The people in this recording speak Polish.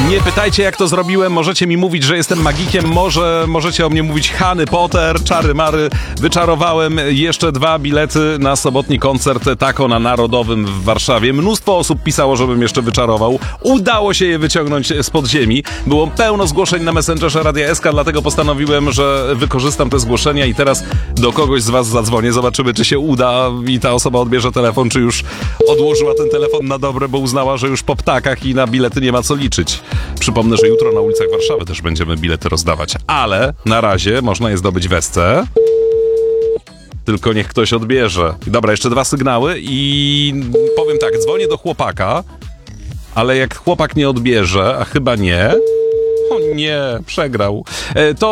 Nie pytajcie, jak to zrobiłem. Możecie mi mówić, że jestem magikiem. Możecie o mnie mówić Harry Potter, czary mary. Wyczarowałem jeszcze 2 bilety na sobotni koncert Tako na Narodowym w Warszawie. Mnóstwo osób pisało, żebym jeszcze wyczarował. Udało się je wyciągnąć z podziemi. Było pełno zgłoszeń na Messengerze Radia SK, dlatego postanowiłem, że wykorzystam te zgłoszenia i teraz do kogoś z was zadzwonię. Zobaczymy, czy się uda i ta osoba odbierze telefon, czy już odłożyła ten telefon na dobre, bo uznała, że już po ptakach i na bilety nie ma co liczyć. Przypomnę, że jutro na ulicach Warszawy też będziemy bilety rozdawać, ale na razie można je zdobyć w SC. Tylko niech ktoś odbierze. Dobra, jeszcze 2 sygnały i powiem tak, dzwonię do chłopaka, ale jak chłopak nie odbierze, a chyba nie... O nie, przegrał. To